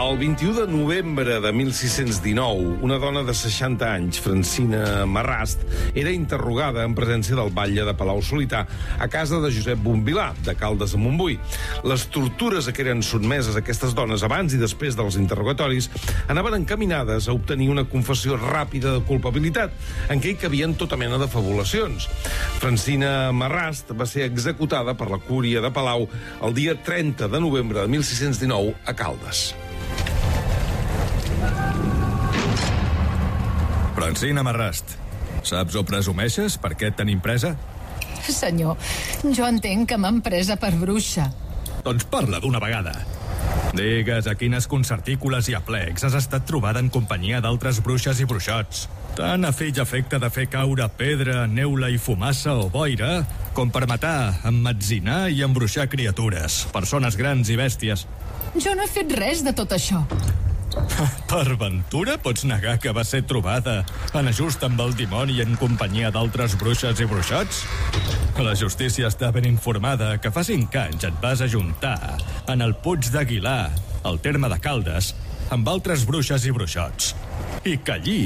El 21 de novembre de 1619, una dona de 60 anys, Francina Marrast, era interrogada en presència del batlle de Palau-solità a casa de Josep Bonvilà, de Caldes de Montbui. Les tortures a què eren sotmeses aquestes dones abans i després dels interrogatoris anaven encaminades a obtenir una confessió ràpida de culpabilitat, en què hi cabien tota mena de fabulacions. Francina Marrast va ser executada per la Cúria de Palau el dia 30 de novembre de 1619 a Caldes. Francina Marrast, saps o presumeixes per què et tenim presa? Senyor, jo entenc que m'han presa per bruixa. Doncs parla d'una vegada. Digues a quines concertícules i aplecs has estat trobada en companyia d'altres bruixes i bruixots. Tant a fill efecte de fer caure pedra, neula i fumassa o boira, com per matar, emmetzinar i embruixar criatures, persones grans i bèsties. Jo no he fet res de tot això. Per ventura pots negar que va ser trobada en ajust amb el dimoni en companyia d'altres bruixes i bruixots? La justícia està ben informada que fa 5 anys et vas ajuntar en el Puig d'Aguilar, al terme de Caldes, amb altres bruixes i bruixots. I que allí